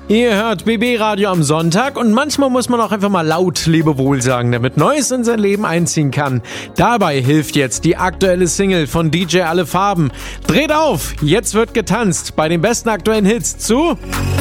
Ihr hört BB Radio am Sonntag und manchmal muss man auch einfach mal laut Lebewohl sagen, damit Neues in sein Leben einziehen kann. Dabei hilft jetzt die aktuelle Single von DJ Alle Farben. Dreht auf, jetzt wird getanzt bei den besten aktuellen Hits zu